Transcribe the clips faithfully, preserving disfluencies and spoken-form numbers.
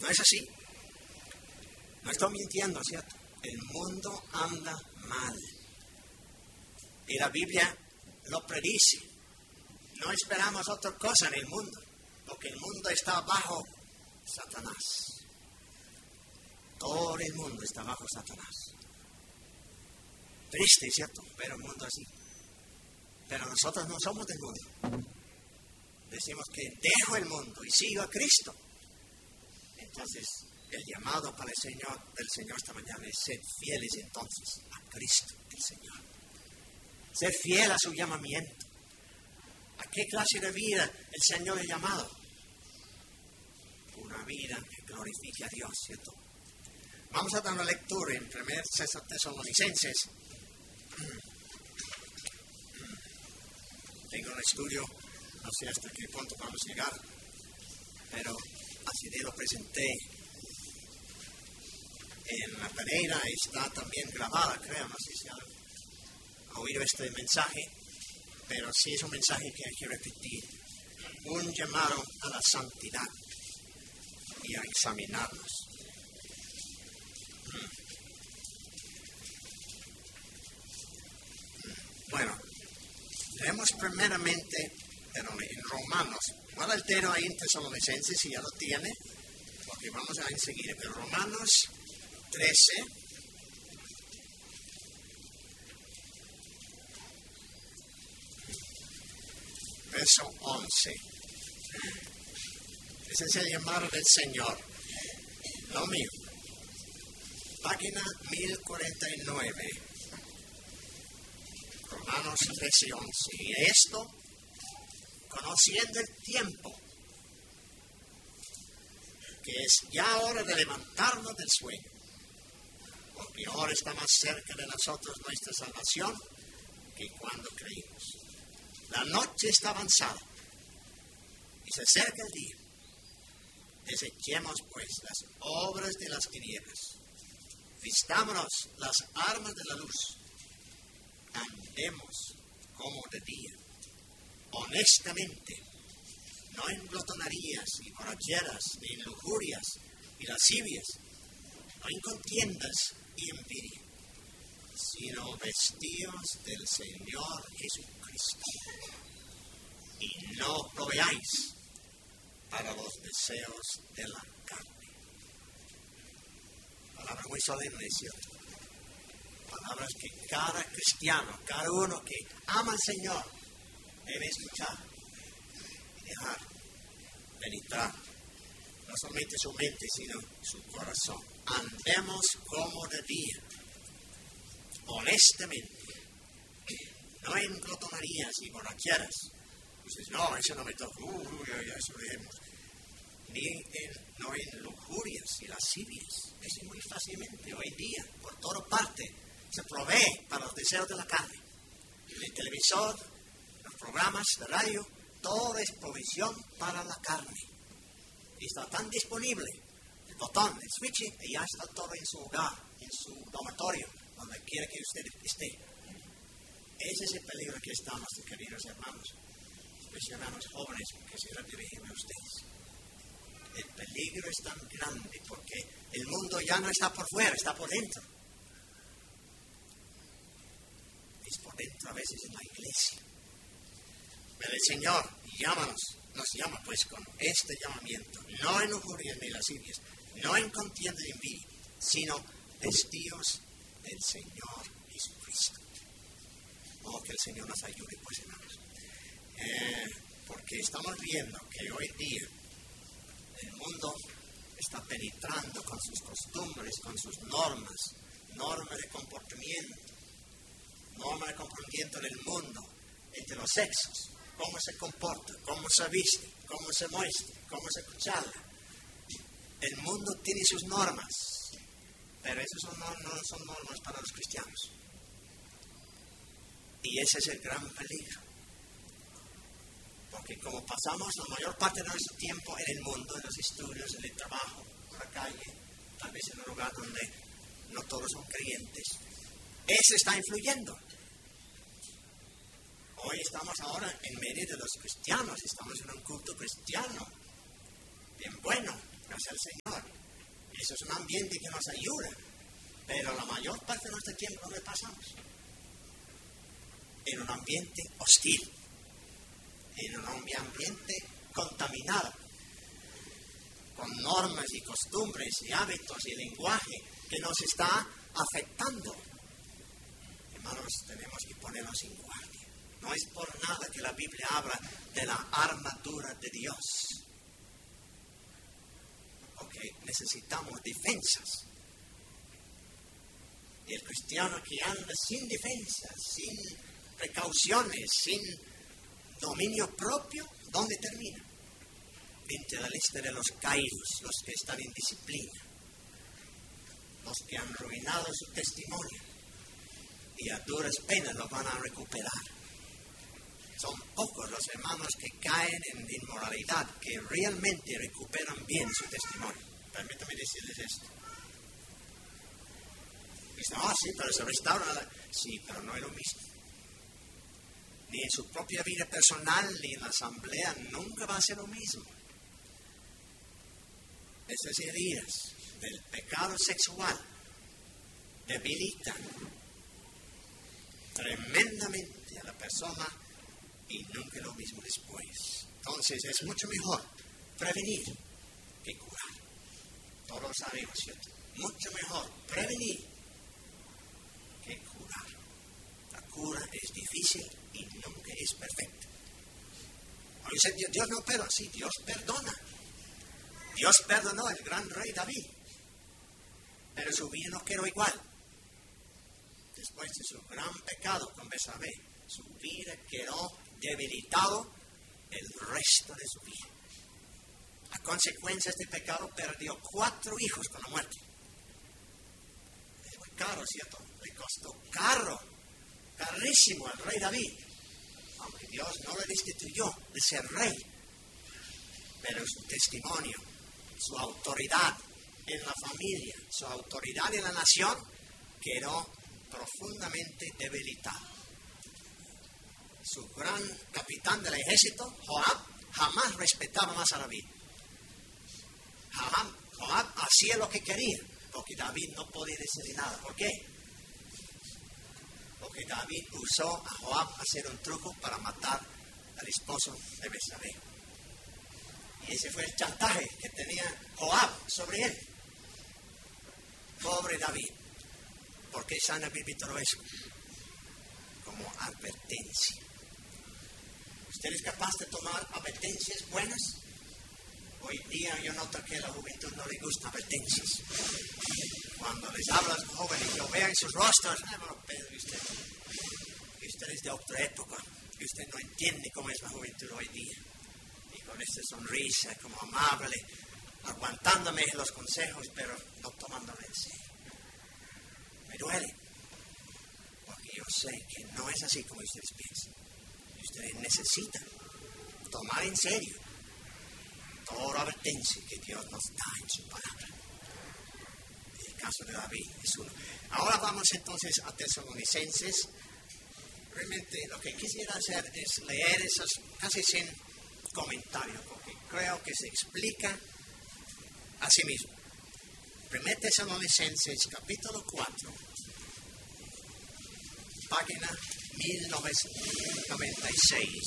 ¿No es así? No estoy mintiendo, ¿cierto? El mundo anda mal. Y la Biblia lo predice. No esperamos otra cosa en el mundo, porque el mundo está bajo Satanás. Todo el mundo está bajo Satanás. Triste, ¿cierto? Ver un mundo así. Pero nosotros no somos del mundo. Decimos que dejo el mundo y sigo a Cristo. Entonces, el llamado para el Señor, del Señor esta mañana es ser fieles entonces a Cristo, el Señor. Ser fiel a su llamamiento. ¿A qué clase de vida el Señor ha llamado? Una vida que glorifique a Dios, ¿cierto? Vamos a dar una lectura en primer Tesalonicenses. Tengo un estudio, no sé hasta qué punto vamos a llegar, pero así de lo presenté en la Pereira, está también grabada, creo, no sé si han oído este mensaje, pero sí es un mensaje que hay que repetir. Un llamado a la santidad y a examinarnos. Bueno, leemos primeramente en Romanos. No lo altero ahí en Tesalonicenses si ya lo tiene, porque vamos a enseguida. Pero Romanos trece, verso once. Ese es el llamado del Señor, no mío. Página mil cuarenta y nueve. Romanos trece, once. Y esto, conociendo el tiempo, que es ya hora de levantarnos del sueño, porque ahora está más cerca de nosotros nuestra salvación que cuando creímos. La noche está avanzada y se acerca el día. Desechemos pues las obras de las tinieblas. Vistámonos las armas de la luz. Andemos como de día, honestamente, no en glotonerías y borracheras, ni en lujurias y lascivias, no en contiendas y envidia, sino vestidos del Señor Jesucristo. Y no proveáis para los deseos de la carne. Palabra muy solemne, ¿cierto? Palabras que cada cristiano, cada uno que ama al Señor, debe escuchar y dejar penetrar no solamente su mente, sino su corazón. Andemos como de día, honestamente, no en glotonerías y borracheras. Ustedes, no, eso no me toca, uh, uh, ya, eso dejemos. Ni en, no en lujurias y lascivias. Es muy fácilmente hoy en día, por toda parte, se provee para los deseos de la carne. El televisor, los programas de radio, todo es provisión para la carne. Y está tan disponible, el botón, el switch, y ya está todo en su hogar, en su dormitorio, donde quiera que usted esté. Ese es el peligro que estamos, queridos hermanos, especialmente los jóvenes que se dirigen a ustedes. El peligro es tan grande porque el mundo ya no está por fuera, está por dentro. Es por dentro a veces en la iglesia. Pero el Señor llámanos, nos llama pues con este llamamiento, no en lujurias ni lascivias, no en contienda y envidia, sino vestidos del Señor Jesucristo. Oh, que el Señor nos ayude pues, hermanos. Eh, porque estamos viendo que hoy día el mundo está penetrando con sus costumbres, con sus normas, normas de comportamiento, normas de comportamiento del mundo, entre los sexos, cómo se comporta, cómo se viste, cómo se muestra, cómo se charla. El mundo tiene sus normas, pero esas son, no, no son normas para los cristianos. Y ese es el gran peligro. Porque como pasamos la mayor parte de nuestro tiempo en el mundo, en los estudios, en el trabajo, en la calle, tal vez en un lugar donde no todos son creyentes, eso está influyendo. Hoy estamos ahora en medio de los cristianos, estamos en un culto cristiano, bien bueno, hacia el Señor. Eso es un ambiente que nos ayuda, pero la mayor parte de nuestro tiempo ¿dónde pasamos? En un ambiente hostil, en un ambiente contaminado, con normas y costumbres y hábitos y lenguaje que nos está afectando. Hermanos, tenemos que ponernos en guardia. No es por nada que la Biblia habla de la armadura de Dios. Porque necesitamos defensas. Y el cristiano que anda sin defensas, sin precauciones, sin dominio propio, ¿dónde termina? Entre la lista de los caídos, los que están en disciplina, los que han arruinado su testimonio y a duras penas lo van a recuperar. Son pocos los hermanos que caen en inmoralidad, que realmente recuperan bien su testimonio. Permítame decirles esto. Dicen, ah, sí, pero se restaura. La... Sí, pero no es lo mismo. Ni en su propia vida personal, ni en la asamblea, nunca va a ser lo mismo. Esas heridas del pecado sexual debilitan tremendamente a la persona y nunca lo mismo después. Entonces es mucho mejor prevenir que curar. Todos lo sabemos, ¿cierto? Mucho mejor prevenir que curar. La cura es difícil y nunca es perfecta. Dice, Dios no perdona, sí, Dios perdona. Dios perdonó al gran rey David, pero su vida no quedó igual. Después de su gran pecado con Betsabé, su vida quedó debilitado el resto de su vida. A consecuencia de este pecado perdió cuatro hijos con la muerte. Es muy caro, ¿cierto? Le costó caro, carísimo al rey David. Aunque Dios no le destituyó de ser rey, pero su testimonio, su autoridad en la familia, su autoridad en la nación, quedó profundamente debilitada. Su gran capitán del ejército, Joab, jamás respetaba más a David. Joab, Joab hacía lo que quería, porque David no podía decirle nada. ¿Por qué? Porque David usó a Joab a hacer un truco para matar al esposo de Betsabé. Y ese fue el chantaje que tenía Joab sobre él. Pobre David. ¿Por qué sana vivir todo eso? Como advertencia. ¿Usted es capaz de tomar advertencias buenas? Hoy día yo noto que a la juventud no le gustan advertencias. Cuando les hablo a los jóvenes, yo veo en sus rostros, hermano Pedro, usted, usted es de otra época, y usted no entiende cómo es la juventud hoy día. Y con esta sonrisa, como amable, aguantándome los consejos, pero no tomándome en serio. Me duele, porque yo sé que no es así como ustedes piensan. Ustedes necesitan tomar en serio toda la advertencia que Dios nos da en su palabra. El caso de David es uno. Ahora vamos entonces a Tesalonicenses. Realmente lo que quisiera hacer es leer esos casi sin comentario, porque creo que se explica a sí mismo. Primer Tesalonicenses, capítulo cuatro, página mil novecientos noventa y seis.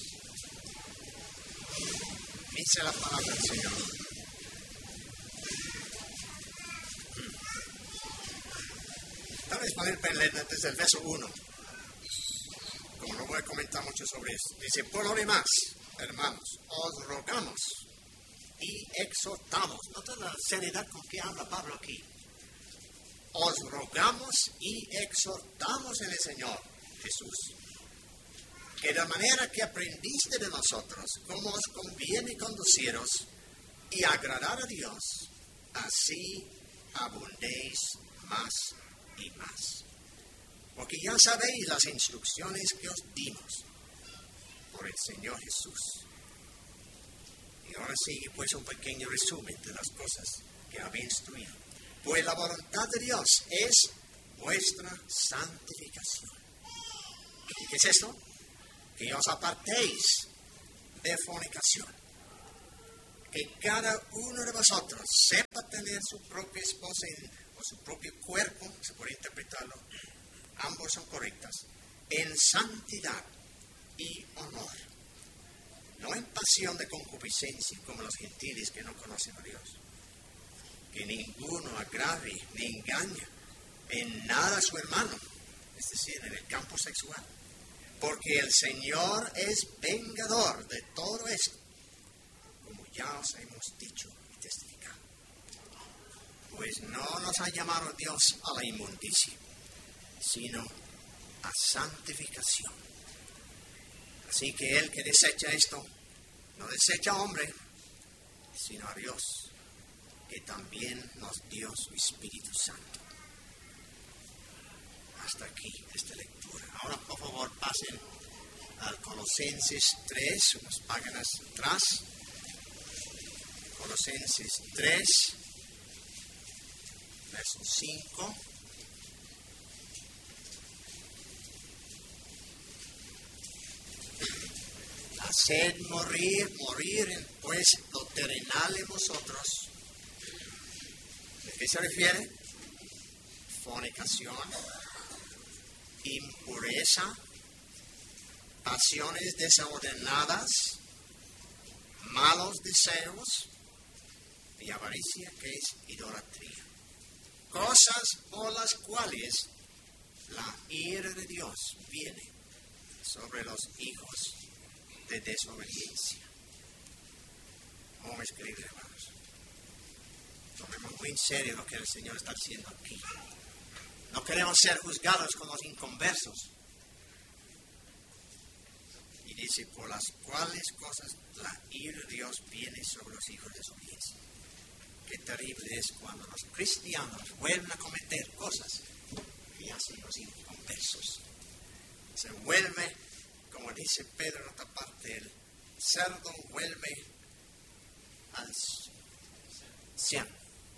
Dice la palabra del Señor. Tal vez poner leer desde el verso uno. Como no voy a comentar mucho sobre esto. Dice, por lo demás, hermanos, os rogamos y exhortamos. Nota la seriedad con que habla Pablo aquí. Os rogamos y exhortamos en el Señor Jesús, que de la manera que aprendiste de nosotros, cómo os conviene conduciros y agradar a Dios, así abundéis más y más. Porque ya sabéis las instrucciones que os dimos por el Señor Jesús. Y ahora sigue pues un pequeño resumen de las cosas que habéis instruido. Pues la voluntad de Dios es vuestra santificación. ¿Y qué es esto? Que os apartéis de fornicación. que cada uno de vosotros sepa tener su propia esposa en, o su propio cuerpo, se puede interpretarlo, ambos son correctas, en santidad y honor, no en pasión de concupiscencia como los gentiles que no conocen a Dios. Que ninguno agrave ni engañe en nada a su hermano, es decir, en el campo sexual, porque el Señor es vengador de todo esto, como ya os hemos dicho y testificado. Pues no nos ha llamado Dios a la inmundicia, sino a santificación. Así que el que desecha esto, no desecha a hombre, sino a Dios, que también nos dio su Espíritu Santo. Hasta aquí esta lectura. Ahora, por favor, pasen al Colosenses tres, unas páginas atrás. Colosenses tres, verso cinco. Haced morir, morir, pues, lo terrenal en vosotros. ¿De qué se refiere? Fornicación, impureza, pasiones desordenadas, malos deseos y avaricia, que es idolatría. Cosas por las cuales la ira de Dios viene sobre los hijos de desobediencia. ¿Cómo escribir, hermanos? Tomemos muy en serio lo que el Señor está diciendo aquí. No queremos ser juzgados con los inconversos. Y dice, por las cuales cosas la ira de Dios viene sobre los hijos de desobediencia. Qué terrible es cuando los cristianos vuelven a cometer cosas que hacen los inconversos. Se vuelve, como dice Pedro en otra parte, el cerdo vuelve al cielo,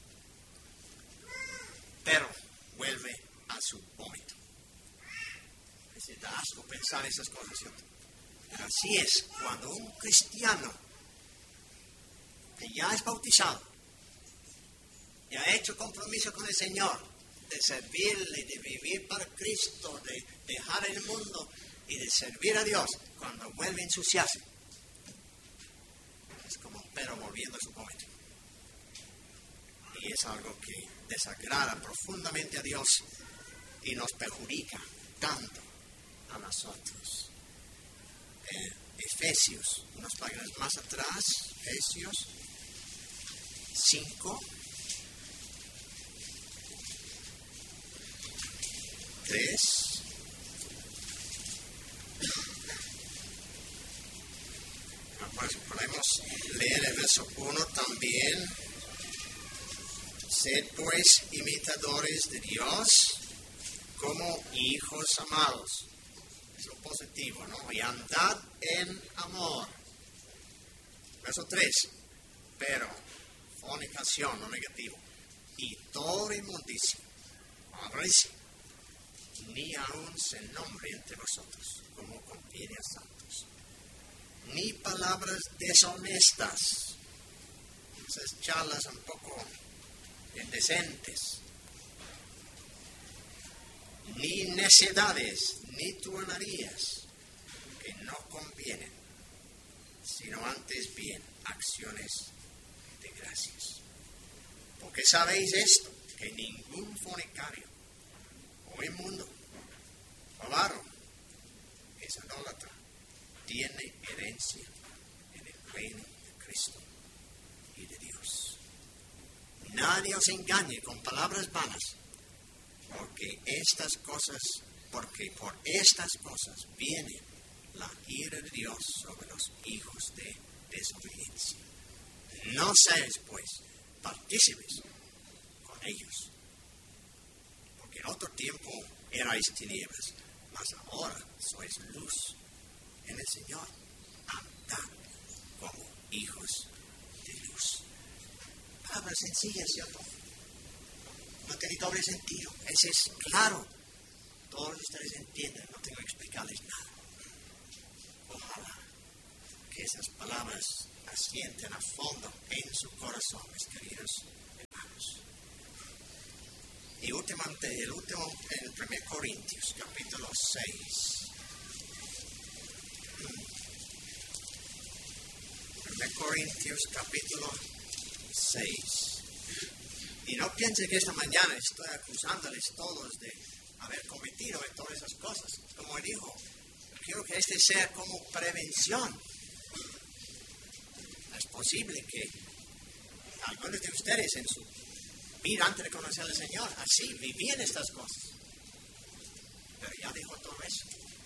pero vuelve a su vómito. Es da asco pensar esas cosas, ¿cierto? Así es, cuando un cristiano que ya es bautizado y ha hecho compromiso con el Señor de servirle, de vivir para Cristo, de dejar el mundo y de servir a Dios, cuando vuelve a ensuciarse, es como un perro volviendo a su vómito. Y es algo que desagrada profundamente a Dios y nos perjudica tanto a nosotros. Eh, Efesios, unas páginas más atrás, Efesios cinco, tres. Pues podemos leer el verso uno también. Sed pues imitadores de Dios como hijos amados. Es lo positivo, ¿no? Y andad en amor. Verso tres. Pero fornicación, no negativo. Y toda inmundicia, avaricia, ni aun se nombre entre vosotros, como conviene a santos. Ni palabras deshonestas, esas charlas un poco indecentes, ni necedades, ni truanerías, que no convienen, sino antes bien acciones de gracias. Porque sabéis esto, que ningún fornicario, o inmundo, o avaro, que es idólatra, tiene herencia en el reino de Cristo y de Dios. Nadie os engañe con palabras vanas, porque estas cosas, porque por estas cosas viene la ira de Dios sobre los hijos de desobediencia. No seáis, pues, partícipes con ellos, porque en otro tiempo erais tinieblas, mas ahora sois luz en el Señor. Andad como hijos de luz. Palabras sencillas, ¿cierto? No tiene doble sentido. Ese es claro. Todos ustedes entienden, no tengo que explicarles nada. Ojalá. que esas palabras asienten a fondo en su corazón, mis queridos hermanos. Y últimamente, el último, en primero Corintios, capítulo seis. primero Corintios, capítulo seis. Y no piensen que esta mañana estoy acusándoles todos de haber cometido todas esas cosas. Como dijo, quiero que este sea como prevención. Es posible que algunos de ustedes en su vida antes de conocer al Señor, así vivían estas cosas. Pero ya dijo todo eso.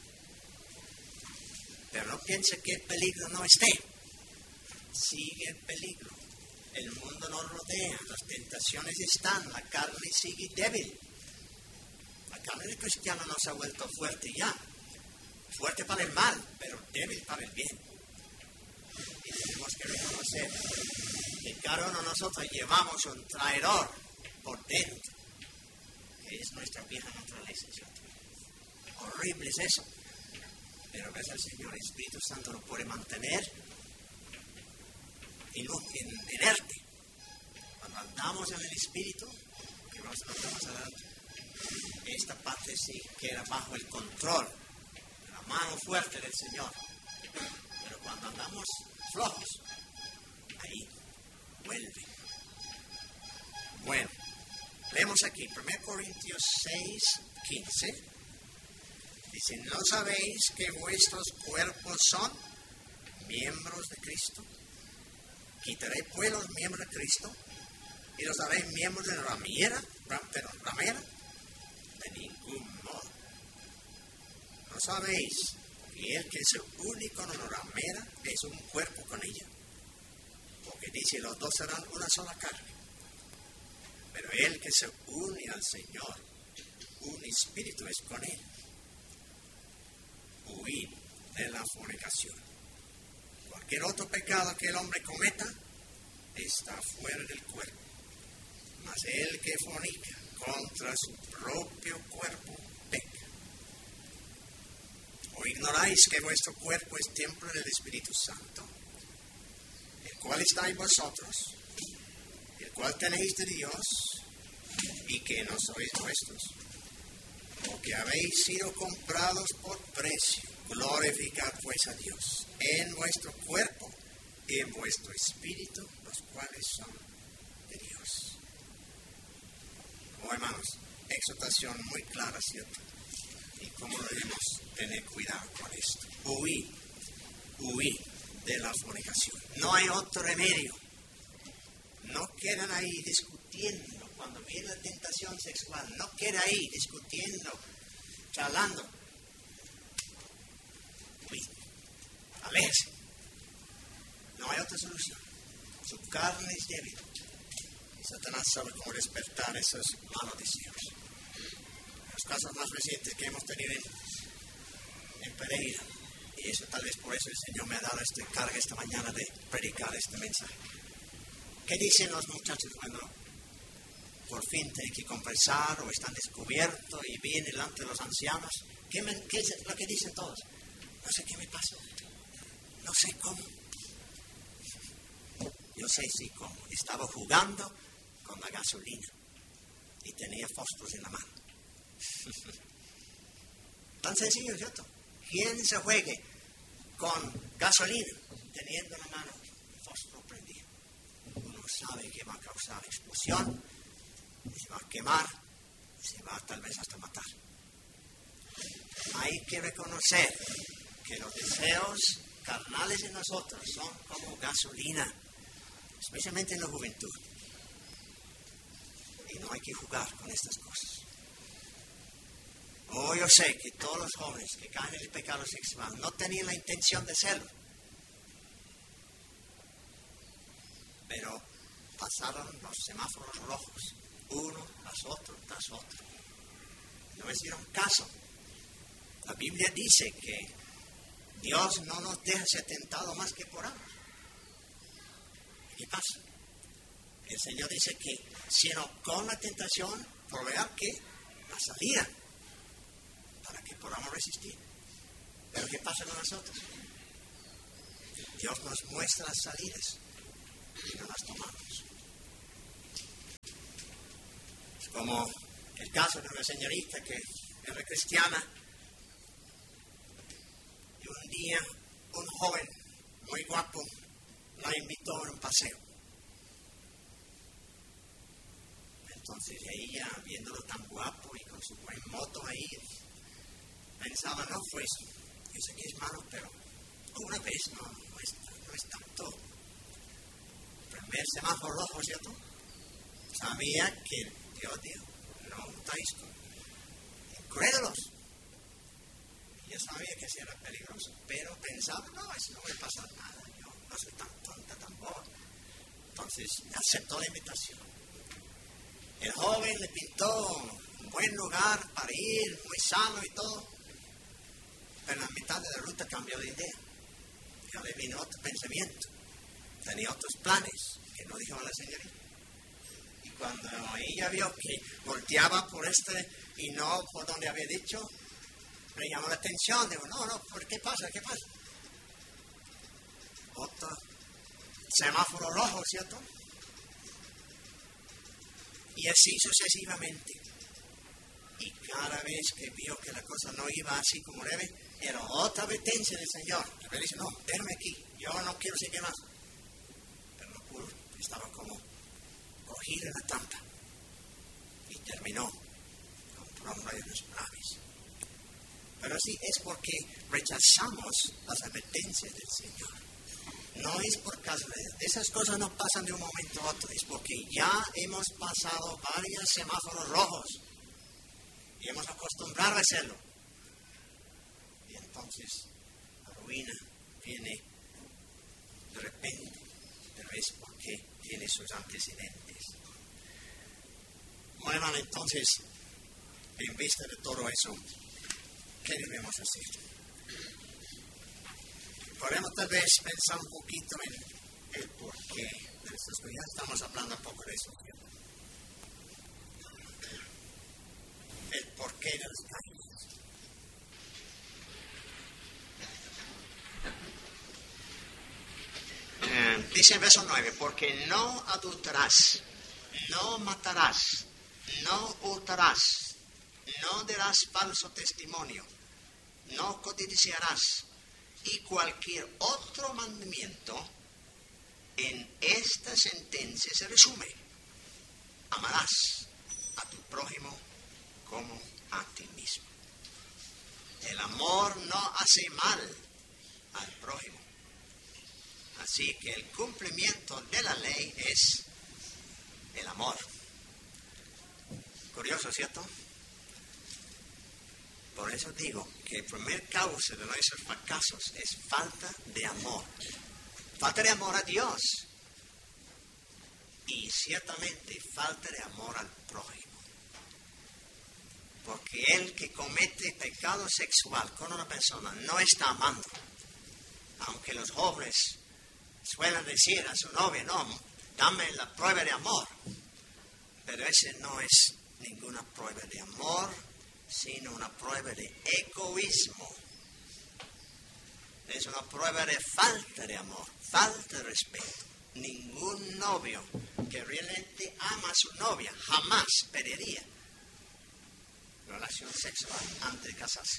Pero no piense que el peligro no esté. Sigue el peligro. El mundo nos rodea, las tentaciones están, la carne sigue débil. La carne del cristiano no se ha vuelto fuerte ya. Fuerte para el mal, pero débil para el bien. Y tenemos que reconocer que cada uno de nosotros llevamos un traidor por dentro, que es nuestra vieja naturaleza. ¿Cierto? Horrible es eso. Pero ves al Señor, el Espíritu Santo lo puede mantener inerte. Cuando andamos en el Espíritu, que vamos a notar más adelante, esta parte sí queda bajo el control, la mano fuerte del Señor. Pero cuando andamos flojos, ahí vuelve. Bueno, leemos aquí, primero Corintios seis, quince. Dice, ¿no sabéis que vuestros cuerpos son miembros de Cristo? Quitaré pues los miembros de Cristo y los haré miembros de ramera, ram, perdón, ramera, de ningún modo. ¿No sabéis que el que se une con una ramera es un cuerpo con ella? Porque dice, los dos serán una sola carne. Pero el que se une al Señor, un espíritu es con él. Huid de la fornicación. Cualquier otro pecado que el hombre cometa está fuera del cuerpo. Mas el que fornica contra su propio cuerpo peca. ¿O ignoráis que vuestro cuerpo es templo del Espíritu Santo, el cual está en vosotros, el cual tenéis de Dios, y que no sois vuestros? Porque habéis sido comprados por precio. Glorificad pues a Dios en vuestro cuerpo y en vuestro espíritu, los cuales son de Dios. Oh, hermanos, exhortación muy clara, ¿cierto? Y cómo debemos tener cuidado con esto. Huir, huir de la fornicación. No hay otro remedio. No quedan ahí discutiendo cuando viene la tentación sexual. No queda ahí discutiendo, charlando. Huir, aléjese. No hay otra solución. Su carne es débil. Satanás sabe cómo despertar esos malos deseos. Los casos más recientes que hemos tenido en, en Pereira. Y eso tal vez por eso el Señor me ha dado este carga esta mañana de predicar este mensaje. ¿Qué dicen los muchachos cuando por fin tienen que confesar o están descubiertos y vienen delante de los ancianos? ¿Qué, me, qué es lo que dicen todos? No sé qué me pasó. No sé cómo. Yo sé sí cómo. Estaba jugando con la gasolina y tenía fósforos en la mano. Tan sencillo, ¿cierto? ¿Quién se juegue con gasolina teniendo en la mano fósforo prendido? Uno sabe que va a causar explosión, se va a quemar, se va tal vez hasta matar. Hay que reconocer que los deseos carnales en nosotros son como gasolina, especialmente en la juventud. Y no hay que jugar con estas cosas. Oh, yo sé que todos los jóvenes que caen en el pecado sexual no tenían la intención de hacerlo. Pero pasaron los semáforos rojos, uno tras otro, tras otro. No hicieron caso. La Biblia dice que Dios no nos deja ser tentados más que por hambre. ¿Qué pasa? El Señor dice que sino con la tentación proveer que la salida para que podamos resistir. Pero ¿qué pasa con nosotros? Dios nos muestra las salidas y no las tomamos. Es como el caso de una señorita que era cristiana y un día un joven muy guapo la invitó a un paseo. Entonces ella, viéndolo tan guapo y con su buen moto ahí, pensaba, no, pues, yo sé que es malo, pero una vez no, no, es, no es tanto. Primer semáforo rojo, ¿cierto? Sabía que Dios dijo, no estáis incrédulos. Yo sabía que sí era peligroso, pero pensaba, no, eso no me pasa nada, yo no soy tan tonta tampoco. Entonces aceptó la invitación. El joven le pintó un buen lugar para ir, muy sano y todo, pero en la mitad de la ruta cambió de idea. Ya le vino otro pensamiento, tenía otros planes que no dijo a la señorita. Y cuando ella vio que volteaba por este y no por donde había dicho, le llamó la atención. Digo, no, no, ¿por qué pasa? ¿Qué pasa? Otro semáforo rojo, ¿cierto? Y así sucesivamente. Y cada vez que vio que la cosa no iba así como debe, era otra advertencia del Señor. Le dice, no, déjame aquí, yo no quiero seguir más. Pero no pudo, estaba como cogido en la trampa. Y terminó con tromba de los labios. Pero así es porque rechazamos las advertencias del Señor. No es por casualidad. Esas cosas no pasan de un momento a otro. Es porque ya hemos pasado varios semáforos rojos. Y hemos acostumbrado a hacerlo. Y entonces la ruina viene de repente. Pero es porque tiene sus antecedentes. Bueno, entonces, en vista de todo eso, ¿qué debemos hacer? Podemos tal vez pensar un poquito en el porqué de estas cosas. Ya estamos hablando un poco de eso. El porqué de las caídas. Eh, dice en verso nueve, porque no adulterarás, no matarás, no hurtarás, no darás falso testimonio, no codiciarás, y cualquier otro mandamiento en esta sentencia se resume. Amarás a tu prójimo como a ti mismo. El amor no hace mal al prójimo. Así que el cumplimiento de la ley es el amor. Curioso, ¿cierto? Por eso digo que el primer causa de nuestros fracasos es falta de amor. Falta de amor a Dios. Y ciertamente falta de amor al prójimo. Porque el que comete pecado sexual con una persona no está amando. Aunque los jóvenes suelen decir a su novia, no, dame la prueba de amor. Pero ese no es ninguna prueba de amor, sino una prueba de egoísmo. Es una prueba de falta de amor, falta de respeto. Ningún novio que realmente ama a su novia jamás pediría relación sexual antes de casarse.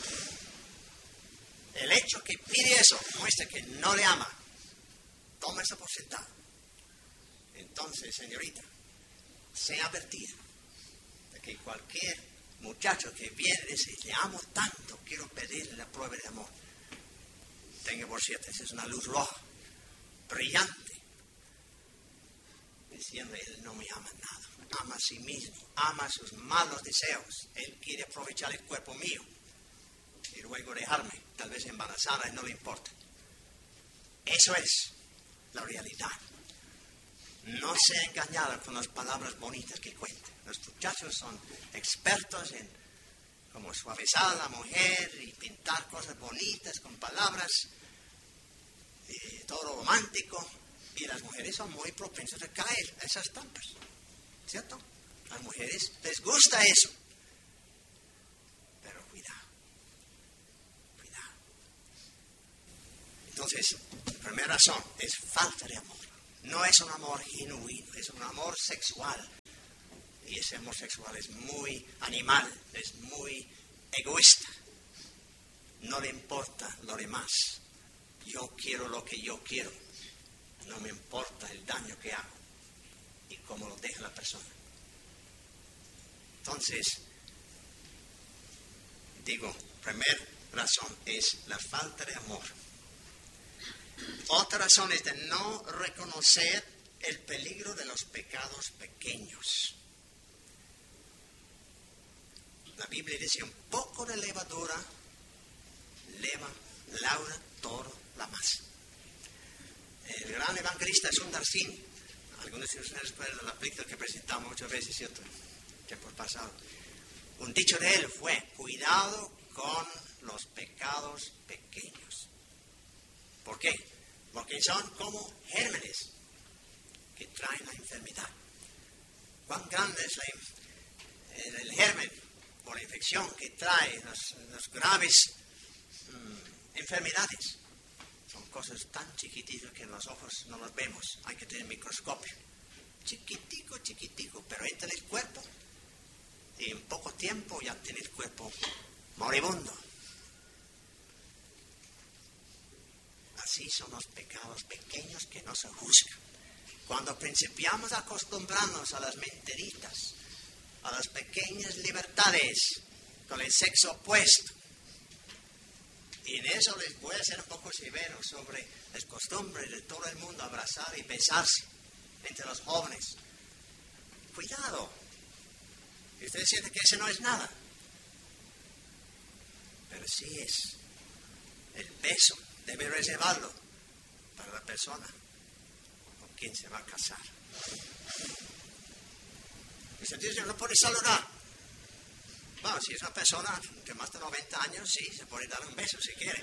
El hecho que pide eso muestra que no le ama. Toma esa por sentado. Entonces, señorita, sea advertida de que cualquier muchacho que viene y dice, le amo tanto, quiero pedirle la prueba de amor. Tenga por cierto, esa es una luz roja, brillante, diciendo, él no me ama nada, ama a sí mismo, ama sus malos deseos, él quiere aprovechar el cuerpo mío y luego dejarme, tal vez embarazada y no le importa. Eso es la realidad. No sea engañada con las palabras bonitas que cuentan. Los muchachos son expertos en cómo suavizar a la mujer y pintar cosas bonitas con palabras, y todo romántico. Y las mujeres son muy propensas a caer a esas trampas, ¿cierto? A las mujeres les gusta eso. Pero cuidado, cuidado. Entonces, la primera razón es falta de amor. No es un amor genuino, es un amor sexual. Y ese amor sexual es muy animal, es muy egoísta. No le importa lo demás. Yo quiero lo que yo quiero. No me importa el daño que hago y cómo lo deja la persona. Entonces, digo, primera razón es la falta de amor. Otra razón es de no reconocer el peligro de los pecados pequeños. La Biblia dice, un poco de levadura leva, lauda todo la masa. El gran evangelista Sundar Singh, algunos de ustedes recuerdan la película que presentamos muchas veces, ¿cierto? Tiempo pasado. Un dicho de él fue, cuidado con los pecados pequeños. ¿Por qué? Porque son como gérmenes que traen la enfermedad. ¿Cuán grande es la, el, el germen o la infección que trae las, las graves mm, enfermedades? Son cosas tan chiquititas que en los ojos no las vemos. Hay que tener microscopio. Chiquitico, chiquitico, pero entra en el cuerpo y en poco tiempo ya tiene el cuerpo moribundo. Así son los pecados pequeños que no se juzgan. Cuando principiamos a acostumbrarnos a las menteritas, a las pequeñas libertades con el sexo opuesto, y en eso les voy a hacer un poco severo sobre las costumbres de todo el mundo, abrazar y besarse entre los jóvenes. Cuidado. Y ustedes sienten que eso no es nada. Pero sí es. El beso debe reservarlo para la persona con quien se va a casar. Y usted dice, no puede saludar. Bueno, si es una persona de más de noventa años, sí, se puede dar un beso si quiere.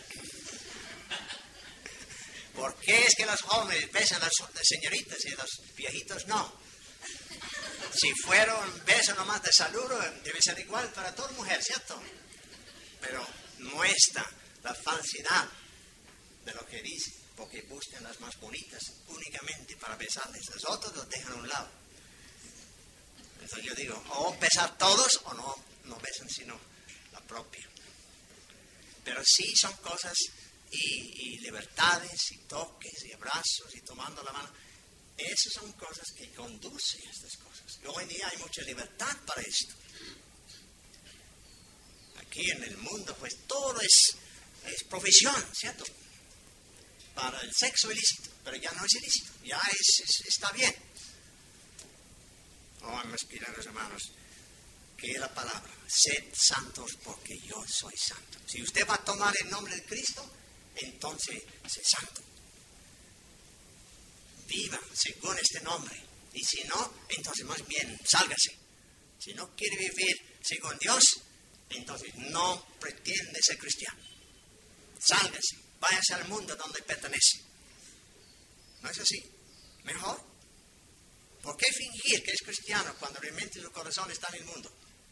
¿Por qué es que los jóvenes besan a las señoritas y los viejitos no? Si fuera un beso nomás de saludo, debe ser igual para toda mujer, ¿cierto? Pero muestra la falsedad de lo que dice, porque buscan las más bonitas únicamente para besarles. Los otros los dejan a un lado. Entonces yo digo, o besar todos o no, no besan sino la propia. Pero sí son cosas y, y libertades y toques y abrazos y tomando la mano. Esas son cosas que conducen a estas cosas. Y hoy en día hay mucha libertad para esto. Aquí en el mundo pues todo es, es profesión, ¿cierto? Para el sexo ilícito, pero ya no es ilícito, ya es, es, está bien. Oh, me inspiran los hermanos, que es la palabra, sed santos porque yo soy santo. Si usted va a tomar el nombre de Cristo, entonces sé santo. Viva según este nombre. Y si no, entonces más bien sálgase. Si no quiere vivir según Dios, entonces no pretende ser cristiano. Sálgase, váyase al mundo donde pertenece. ¿No es así? Mejor. ¿Por qué fingir que es cristiano cuando realmente su corazón está en el mundo?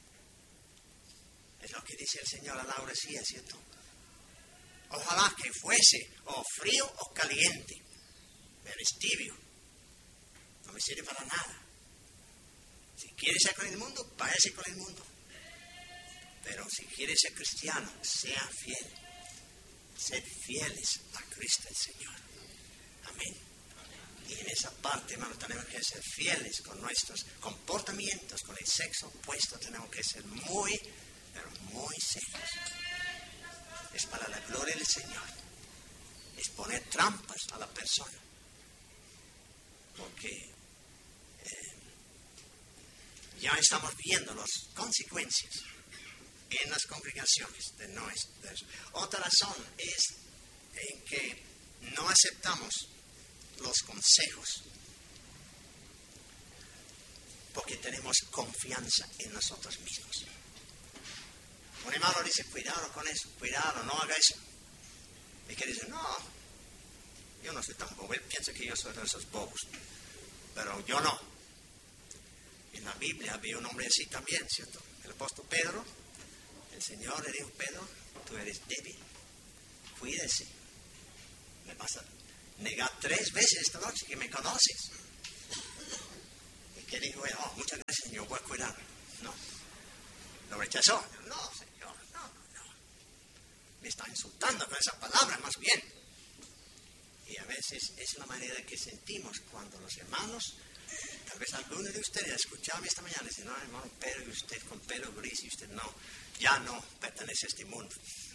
Es lo que dice el Señor a Laura, sí, es cierto. Ojalá que fuese o frío o caliente, pero es tibio. No me sirve para nada. Si quiere ser con el mundo, váyase con el mundo. Pero si quiere ser cristiano, sea fiel. Sed fieles a Cristo el Señor. Amén. Y en esa parte, hermano, tenemos que ser fieles con nuestros comportamientos, con el sexo opuesto. Tenemos que ser muy, pero muy serios. Es para la gloria del Señor. Es poner trampas a la persona. Porque eh, ya estamos viendo las consecuencias en las congregaciones de no es, de eso. Otra razón es en que no aceptamos los consejos porque tenemos confianza en nosotros mismos. Un hermano dice, cuidado con eso, cuidado, no haga eso. Y que dice, no, yo no soy tan bobo, él piensa que yo soy de esos bobos, pero yo no. En la Biblia había un hombre así también, ¿cierto? El apóstol Pedro, el Señor le dijo, Pedro, tú eres débil, cuídese, me vas a negar tres veces esta noche que me conoces. ¿Y qué dijo él? Oh, muchas gracias, Señor, voy a cuidarme. No. ¿Lo rechazó? No, Señor, no, no, no. Me está insultando con esa palabra, más bien. Y a veces es la manera que sentimos cuando los hermanos, tal vez algunos de ustedes escuchaban esta mañana y dicen, no, hermano Pedro, y usted con pelo gris, y usted no, ya no pertenece a este mundo.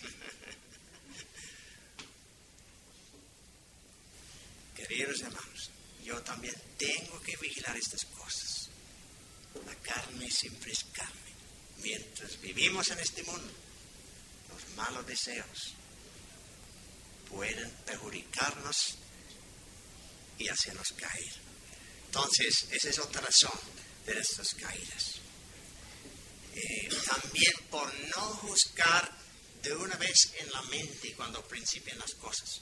Queridos hermanos, yo también tengo que vigilar estas cosas. La carne siempre es carne. Mientras vivimos en este mundo, los malos deseos pueden perjudicarnos y hacernos caer. Entonces, esa es otra razón de nuestras caídas. Eh, también por no juzgar de una vez en la mente cuando principian las cosas.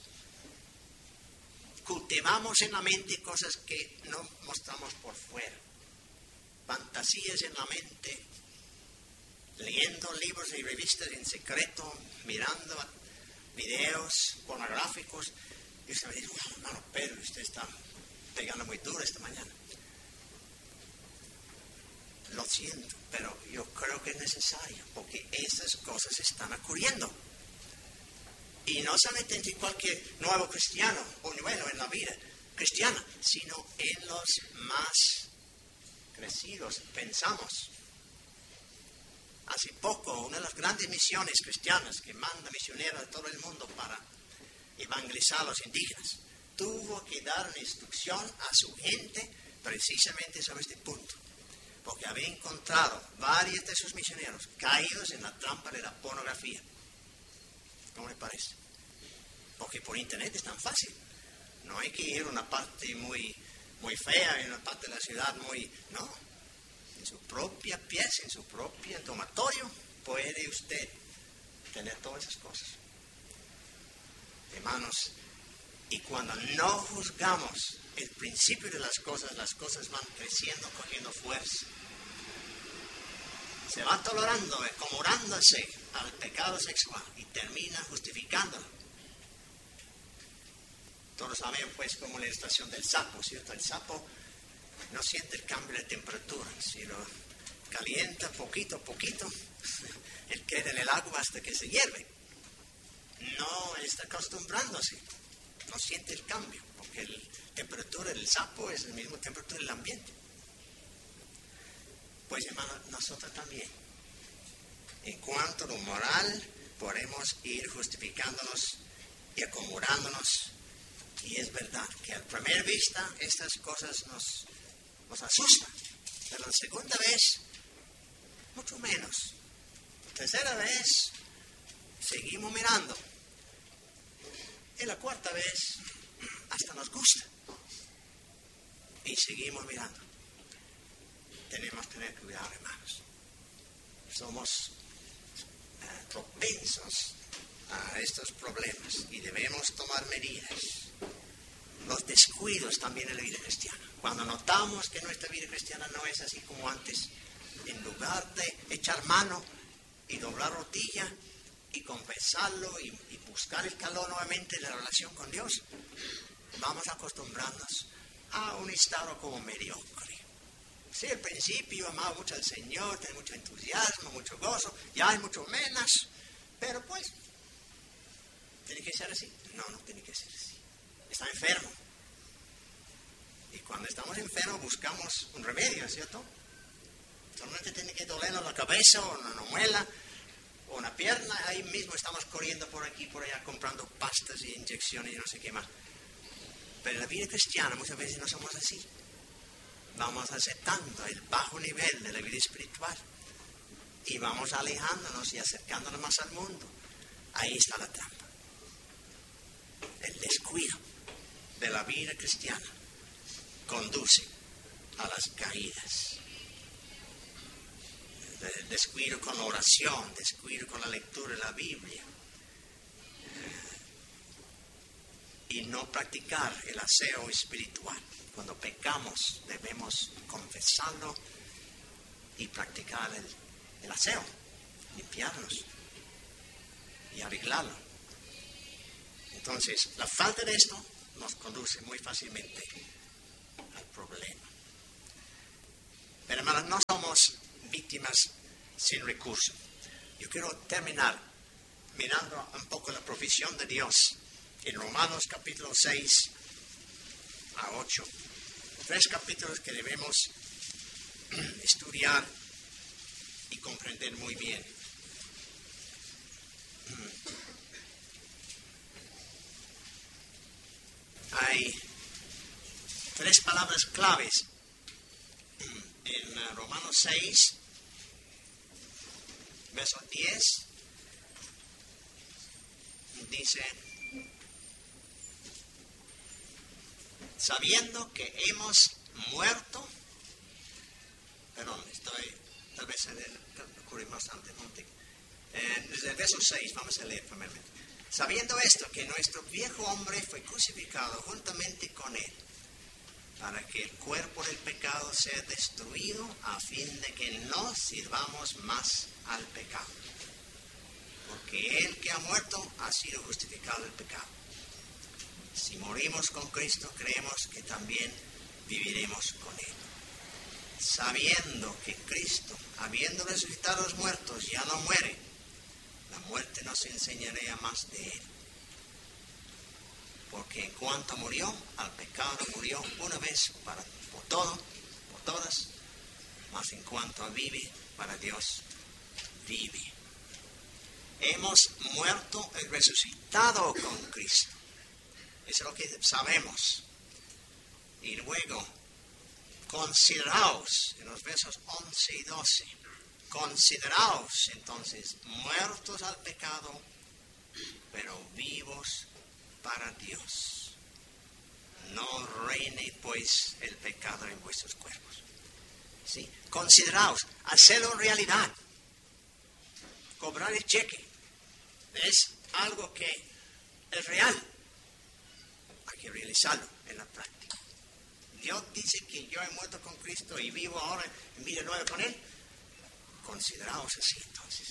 Cultivamos en la mente cosas que no mostramos por fuera. Fantasías en la mente, leyendo libros y revistas en secreto, mirando videos pornográficos. Y usted me dice, oh, hermano Pedro, usted está pegando muy duro esta mañana. Lo siento, pero yo creo que es necesario, porque esas cosas están ocurriendo. Y no solamente en cualquier nuevo cristiano, o nuevo en la vida cristiana, sino en los más crecidos. Pensamos. Hace poco, una de las grandes misiones cristianas que manda misioneros de todo el mundo para evangelizar a los indígenas, tuvo que dar una instrucción a su gente precisamente sobre este punto, porque había encontrado varios de sus misioneros caídos en la trampa de la pornografía. ¿Cómo le parece? Porque por internet es tan fácil. No hay que ir a una parte muy, muy fea, en una parte de la ciudad muy... No, en su propia pieza, en su propio dormitorio, puede usted tener todas esas cosas. Hermanos, y cuando no juzgamos el principio de las cosas, las cosas van creciendo, cogiendo fuerza. Se va tolerando, acomodándose al pecado sexual y termina justificándolo. Todos saben pues como la ilustración del sapo, ¿cierto? El sapo no siente el cambio de temperatura, si lo calienta poquito a poquito, él queda en el agua hasta que se hierve. No está acostumbrándose, no siente el cambio, porque la temperatura del sapo es la misma temperatura del ambiente. Pues hermano, nosotros también, en cuanto a lo moral, podemos ir justificándonos y acomodándonos. Y es verdad que a primera vista estas cosas nos, nos asustan, pero la segunda vez, mucho menos. La tercera vez, seguimos mirando. Y la cuarta vez, hasta nos gusta. Y seguimos mirando. Tenemos que tener cuidado, hermanos. Somos uh, propensos a estos problemas y debemos tomar medidas. Los descuidos también en la vida cristiana. Cuando notamos que nuestra vida cristiana no es así como antes, en lugar de echar mano y doblar rodilla y confesarlo y, y buscar el calor nuevamente de la relación con Dios, vamos acostumbrándonos a un estado como mediocre. Sí, al principio amaba mucho al Señor, tenía mucho entusiasmo, mucho gozo, ya hay mucho menos, pero pues, ¿tiene que ser así? No, no tiene que ser así. Está enfermo. Y cuando estamos enfermos buscamos un remedio, ¿cierto? Solamente tiene que dolernos la cabeza o una muela o una pierna, ahí mismo estamos corriendo por aquí, por allá, comprando pastas y inyecciones y no sé qué más. Pero en la vida cristiana muchas veces no somos así. Vamos aceptando el bajo nivel de la vida espiritual y vamos alejándonos y acercándonos más al mundo. Ahí está la trampa. El descuido de la vida cristiana conduce a las caídas. El descuido con la oración, descuido con la lectura de la Biblia. Y no practicar el aseo espiritual. Cuando pecamos debemos confesarlo y practicar el, el aseo, limpiarnos y arreglarlo. Entonces, la falta de esto nos conduce muy fácilmente al problema. Pero hermanos, no somos víctimas sin recurso. Yo quiero terminar mirando un poco la provisión de Dios en Romanos capítulo seis a ocho. Tres capítulos que debemos estudiar y comprender muy bien. Hay tres palabras claves en Romanos seis, verso diez. Dice: sabiendo que hemos muerto, perdón, estoy, tal vez ocurre bastante, ¿no? Eh, desde el verso seis, vamos a leer primeramente. Sabiendo esto, que nuestro viejo hombre fue crucificado juntamente con él, para que el cuerpo del pecado sea destruido, a fin de que no sirvamos más al pecado. Porque el que ha muerto ha sido justificado del pecado. Si morimos con Cristo, creemos que también viviremos con él. Sabiendo que Cristo, habiendo resucitado a los muertos, ya no muere, la muerte nos enseñaría más de él. Porque en cuanto murió, al pecado murió una vez para, por todo, por todas, mas en cuanto vive, para Dios vive. Hemos muerto y resucitado con Cristo. Eso es lo que sabemos. Y luego, consideraos, en los versos once y doce, consideraos entonces muertos al pecado, pero vivos para Dios. No reine pues el pecado en vuestros cuerpos. ¿Sí? Consideraos, hacerlo realidad. Cobrar el cheque es algo que es real. Hay que realizarlo en la práctica. Dios dice que yo he muerto con Cristo y vivo ahora en vida nueva con Él. Consideraos así entonces.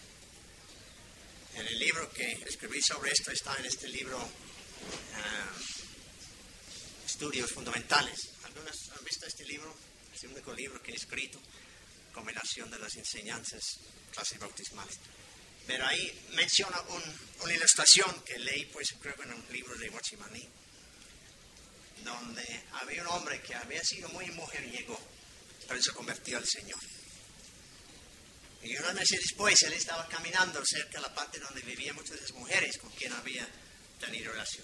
En el libro que escribí sobre esto está en este libro uh, Estudios Fundamentales. ¿Algunos han visto este libro? Es el único libro que he escrito, combinación de las enseñanzas clases bautismales. Pero ahí menciona un, una ilustración que leí, pues creo que en un libro de Watchimani, donde había un hombre que había sido muy mujeriego, pero se convirtió al Señor. Y unos meses después él estaba caminando cerca de la parte donde vivían muchas de las mujeres con quien había tenido relación.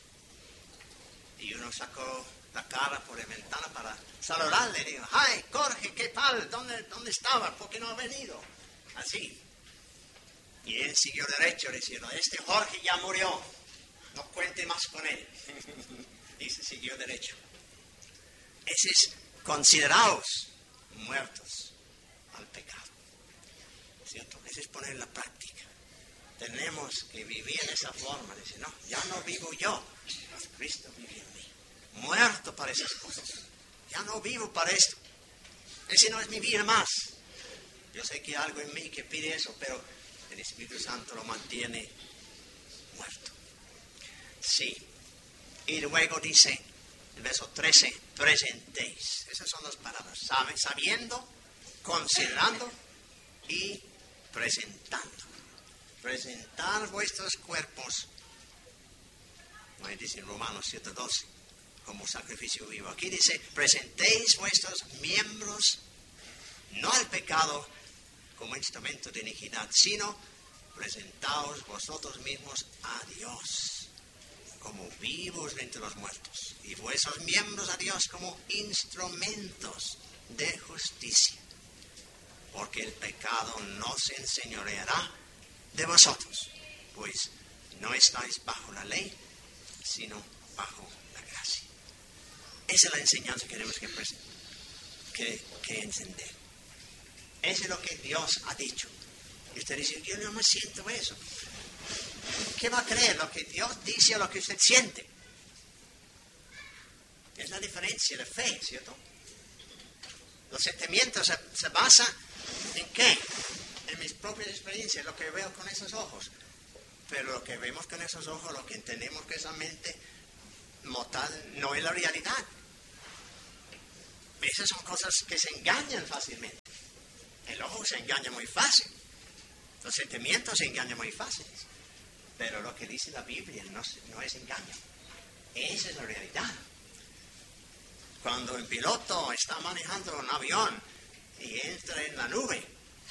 Y uno sacó la cara por la ventana para saludarle. Dijo: ¡ay, Jorge, qué tal! ¿Dónde, dónde estaba? ¿Por qué no ha venido? Así. Y él siguió derecho diciendo: este Jorge ya murió, no cuente más con él. Y se siguió derecho. Ese es: consideraos muertos al pecado. ¿Cierto? Ese es poner en la práctica. Tenemos que vivir de esa forma. Dice: no, ya no vivo yo, mas Cristo vive en mí. Muerto para esas cosas. Ya no vivo para esto. Ese no es mi vida más. Yo sé que hay algo en mí que pide eso, pero el Espíritu Santo lo mantiene muerto. Sí. Y luego dice, el verso trece, presentéis. Esas son las palabras. ¿Saben? Sabiendo, considerando y presentando. Presentar vuestros cuerpos, ahí dice en Romanos siete doce, como sacrificio vivo. Aquí dice: presentéis vuestros miembros no al pecado como instrumento de iniquidad, sino presentaos vosotros mismos a Dios como vivos de entre los muertos, y vuestros miembros a Dios como instrumentos de justicia. Porque el pecado no se enseñoreará de vosotros, pues no estáis bajo la ley, sino bajo la gracia. Esa es la enseñanza que tenemos que, que, que encender. Eso es lo que Dios ha dicho. Y usted dice: yo no me siento eso. ¿Qué va a creer? Lo que Dios dice o lo que usted siente. Es la diferencia de fe, ¿cierto? Los sentimientos se, se basan ¿en qué? En mis propias experiencias, lo que veo con esos ojos. pero lo que vemos con esos ojos, lo que entendemos que esa mente mortal no es la realidad. Esas son cosas que se engañan fácilmente. El ojo se engaña muy fácil. Los sentimientos se engañan muy fáciles. Pero lo que dice la Biblia no, no es engaño. Esa es la realidad. Cuando el piloto está manejando un avión y entra en la nube,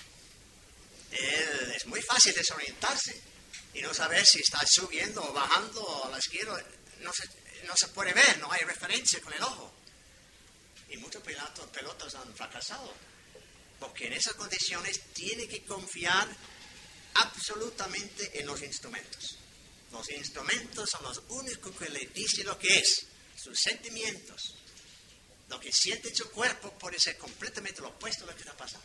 él, es muy fácil desorientarse y no saber si está subiendo o bajando o a la izquierda. No se, no se puede ver, no hay referencia con el ojo. Y muchos pilotos, pilotos han fracasado, porque en esas condiciones tiene que confiar absolutamente en los instrumentos. Los instrumentos son los únicos que le dicen lo que es, sus sentimientos. Lo que siente su cuerpo puede ser completamente lo opuesto a lo que está pasando.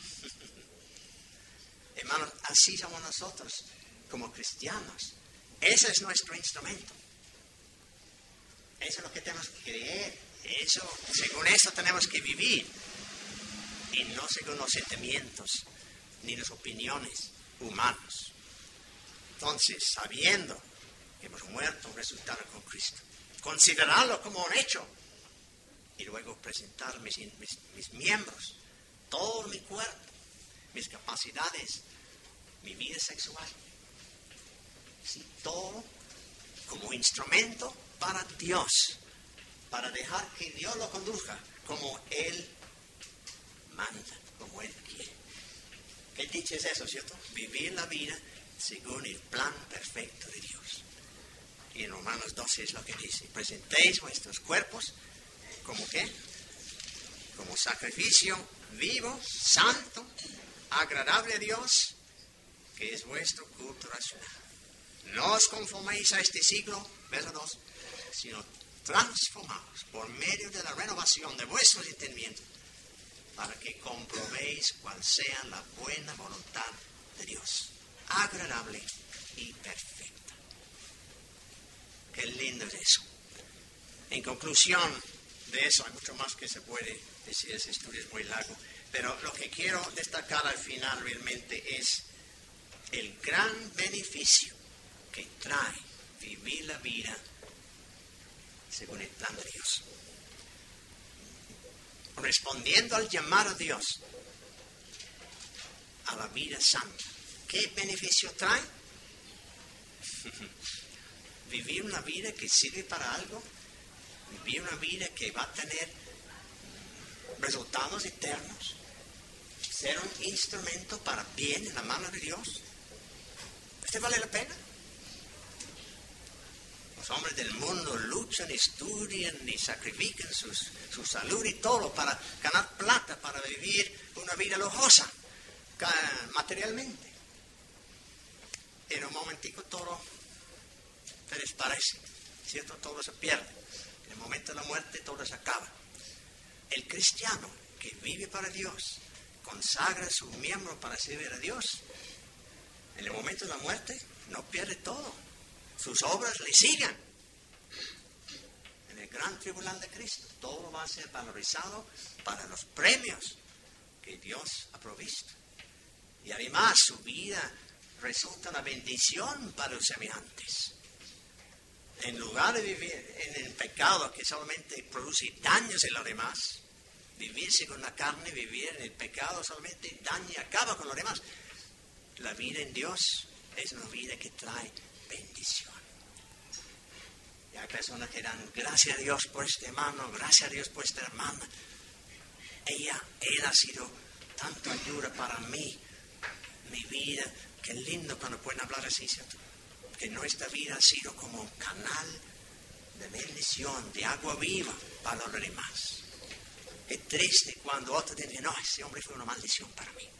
Hermanos, así somos nosotros como cristianos. Ese es nuestro instrumento. Eso es lo que tenemos que creer. Eso, según eso tenemos que vivir. Y no según los sentimientos ni las opiniones humanas. Entonces, sabiendo que hemos muerto, resucitado con Cristo, considerarlo como un hecho. Y luego presentar mis, mis, mis miembros, todo mi cuerpo, mis capacidades, mi vida sexual. Sí, todo como instrumento para Dios, para dejar que Dios lo conduzca como Él manda, como Él quiere. ¿Qué dicho es eso, cierto? Vivir la vida según el plan perfecto de Dios. Y en Romanos doce es lo que dice: presentéis vuestros cuerpos como qué, como sacrificio vivo, santo, agradable a Dios, que es vuestro culto racional. No os conforméis a este siglo, verso dos, sino transformaos por medio de la renovación de vuestros entendimientos, para que comprobéis cuál sea la buena voluntad de Dios, agradable y perfecta. Qué lindo es eso. En conclusión de eso, hay mucho más que se puede decir, ese estudio es muy largo, pero lo que quiero destacar al final realmente es el gran beneficio que trae vivir la vida según el plan de Dios. Respondiendo al llamado a Dios a la vida santa. ¿Qué beneficio trae? Vivir una vida que sirve para algo, vivir una vida que va a tener resultados eternos, ser un instrumento para bien en la mano de Dios. ¿Este vale la pena? Los hombres del mundo luchan, estudian y sacrifican sus, su salud y todo para ganar plata, para vivir una vida lujosa materialmente. En un momentico todo se desparece, ¿cierto? Todo se pierde. En el momento de la muerte todo se acaba. El cristiano que vive para Dios, consagra su miembro para servir a Dios, en el momento de la muerte no pierde todo. Sus obras le sigan. En el gran tribunal de Cristo, todo va a ser valorizado para los premios que Dios ha provisto. Y además su vida resulta una bendición para los semejantes. En lugar de vivir en el pecado que solamente produce daños en los demás, vivir según la carne, vivir en el pecado solamente daña y acaba con los demás. La vida en Dios es una vida que trae bendición. Y hay personas que dan gracias a Dios por este hermano, gracias a Dios por esta hermana. Ella, él ha sido tanto ayuda para mí, mi vida. Qué lindo cuando pueden hablar así, ¿cierto? Que nuestra vida ha sido como un canal de bendición, de agua viva para los demás. Qué triste cuando otros dicen, no, ese hombre fue una maldición para mí.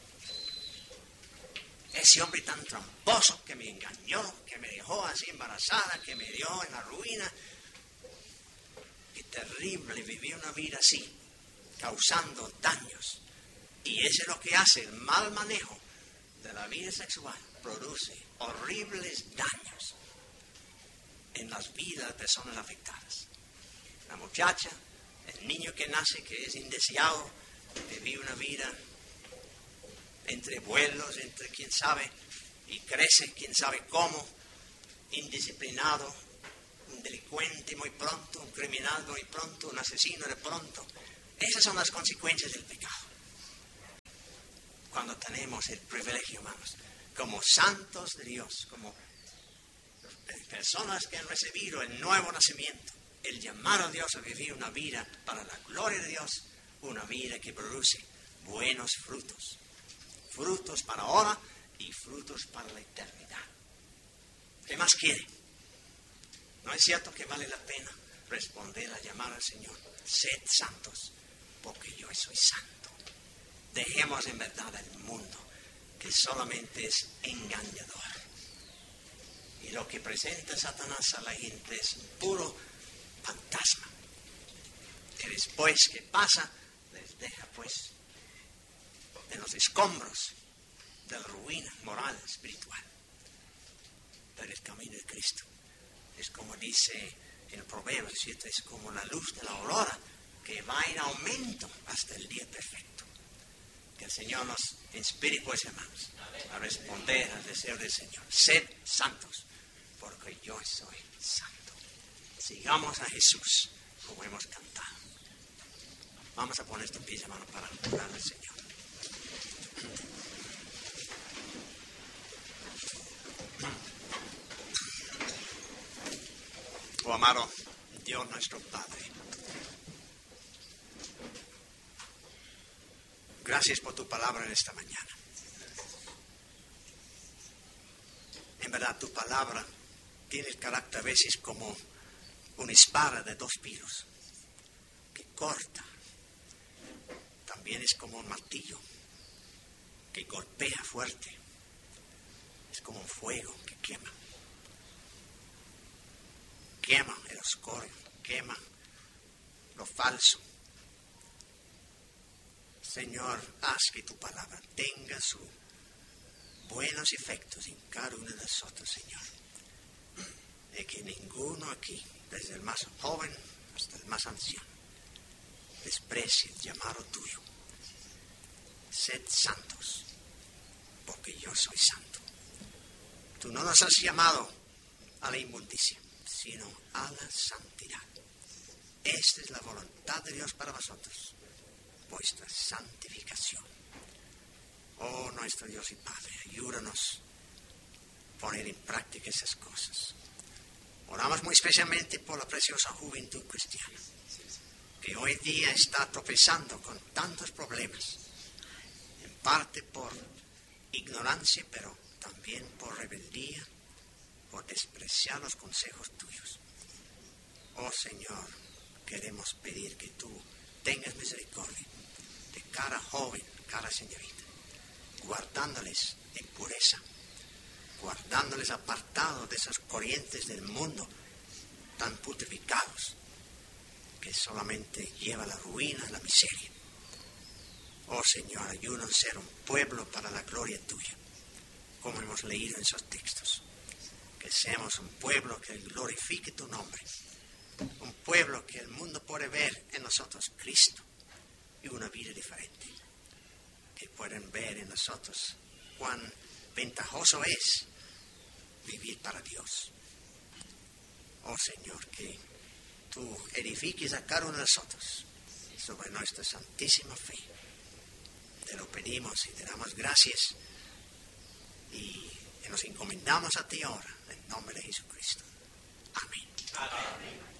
Ese hombre tan tramposo que me engañó, que me dejó así embarazada, que me dio en la ruina. Qué terrible vivir una vida así, causando daños. Y eso es lo que hace el mal manejo de la vida sexual. Produce horribles daños en las vidas de personas afectadas. La muchacha, el niño que nace, que es indeseado, que vive una vida entre vuelos, entre quién sabe, y crece quién sabe cómo, indisciplinado, un delincuente muy pronto, un criminal muy pronto, un asesino de pronto. Esas son las consecuencias del pecado. Cuando tenemos el privilegio, hermanos, como santos de Dios, como personas que han recibido el nuevo nacimiento, el llamado a Dios a vivir una vida para la gloria de Dios, una vida que produce buenos frutos. Frutos para ahora y frutos para la eternidad. ¿Qué más quiere? ¿No es cierto que vale la pena responder a llamar al Señor? Sed santos, porque yo soy santo. Dejemos en verdad el mundo, que solamente es engañador. Y lo que presenta Satanás a la gente es un puro fantasma, que después que pasa, les deja pues en los escombros de la ruina moral, espiritual. Pero el camino de Cristo es como dice en el Proverbios, ¿cierto? Es como la luz de la aurora que va en aumento hasta el día perfecto. Que el Señor nos inspire, pues, hermanos, a responder al deseo del Señor. Sed santos, porque yo soy santo. Sigamos a Jesús como hemos cantado. Vamos a poner estos pies, hermanos, para orar al Señor. Oh amado Dios nuestro Padre, gracias por tu palabra en esta mañana. En verdad, tu palabra tiene el carácter a veces como una espada de dos filos que corta. También es como un martillo que golpea fuerte. Es como un fuego que quema. Quema el oscuro, quema lo falso. Señor, haz que tu palabra tenga sus buenos efectos en cada uno de nosotros, Señor. De que ninguno aquí, desde el más joven hasta el más anciano, desprecie el llamado tuyo. Sed santos, porque yo soy santo. Tú no nos has llamado a la inmundicia, sino a la santidad. Esta es la voluntad de Dios para vosotros, vuestra santificación. Oh, nuestro Dios y Padre, ayúdanos a poner en práctica esas cosas. Oramos muy especialmente por la preciosa juventud cristiana, que hoy día está tropezando con tantos problemas, en parte por ignorancia, pero también por rebeldía, por despreciar los consejos tuyos. Oh Señor, queremos pedir que tú tengas misericordia de cada joven, cada señorita, guardándoles en pureza, guardándoles apartados de esas corrientes del mundo tan putrificados que solamente lleva la ruina, la miseria. Oh Señor, ayúdanos a ser un pueblo para la gloria tuya, como hemos leído en esos textos. Que seamos un pueblo que glorifique tu nombre, un pueblo que el mundo puede ver en nosotros Cristo y una vida diferente, que pueden ver en nosotros cuán ventajoso es vivir para Dios. Oh Señor, que tú edifiques a cada uno de nosotros sobre nuestra santísima fe. Te lo pedimos y te damos gracias y nos encomendamos a ti ahora, en nombre de Jesucristo. Amén. Amén.